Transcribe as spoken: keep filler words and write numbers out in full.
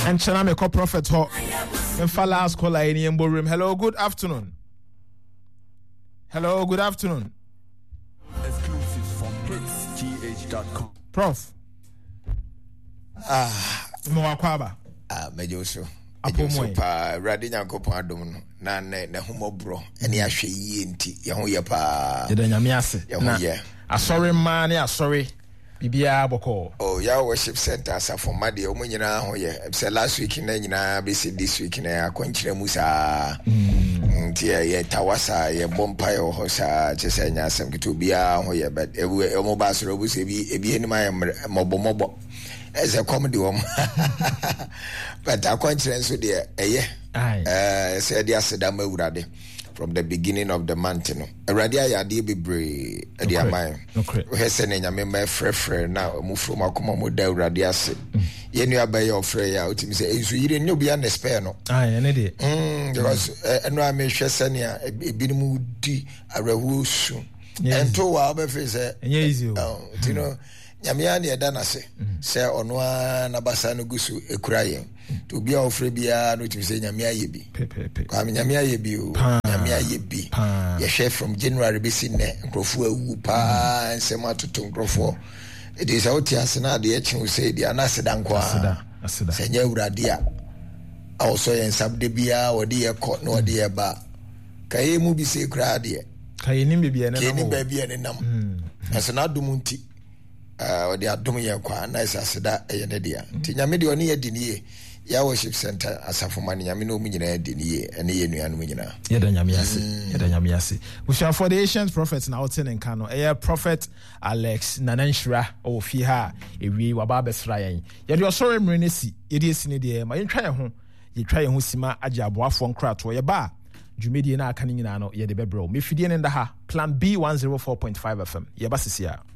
And Chana me call Prophet Ho. And for last caller in the room. Hello, good afternoon. Hello, good afternoon. Exclusive from hits g h dot com. Prof. Ah, Mwakwaba. Ah, mejoso. Apo So moy. pa radi nyankopon adom no na ne ne homobro ene ahwe yie nti ye ho ye pa. Yeda nyame ase. Ye ho ye. Asori man ne asori. Bibia boko. Oh, ya worship center asafo made o munyina ho ye. Say last week na nyina be say this week na akwankyere musa. Nti ye tawasa ye bompa ye ho sa chese nya asem kito bia ho ye but e mo ba so obu se bi e bi eni ma ye mobo mobo. As a comedy woman, but I can't answer the eh, said yes, from the beginning of the month. No, already I had be brave at the mind. We're sending a member free now, move from a common model radias. You knew about your free out. You say, you didn't know beyond the spare. No, I an idiot. There was no I may share Sanya a bit moody a revolution. And two hours, easy, you know. Nyamia ne eda na se se ono na basa no gusu ekuraye to bia ofre bia no tim se nyamia ye bi kwa nyamia ye bi o nyamia ye bi ye share from January be sin ne nkrofo awu pa nsema toto nkrofo it is out here na de echi say dia na seda nko a aseda se nya urade a also yen sabde bia wode ye ko na wode ye ba kaye mu bi se kura de kaye nim bia ne nam kaye nim bia ne nam ese na dumunti Uh, or the Adum Yakwa, nice as that a yedia. Tinyamidi on ye dinie, ya worship center as a for money, Yamino Minina dinie, and ye and Minina. Yedanyamiasi, Yedanyamiasi. We shall for the ancient prophets now ten and Kano, a prophet Alex Nananshra or Fiha, a we wababes Ryan. Yet your sorry Renesi, it is in the air, my try home, ye try who sima ajabwa from crat or your bar. Jumidi na Kaninano, ye de Bebro, Mifidian in the ha, plan B one oh four point five F M, Yabasisia.